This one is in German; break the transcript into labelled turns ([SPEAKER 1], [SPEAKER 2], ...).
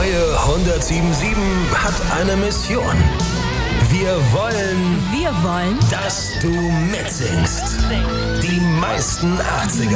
[SPEAKER 1] neue 107.7 hat eine Mission. Wir wollen,
[SPEAKER 2] dass
[SPEAKER 1] du mitsingst. Die meisten 80er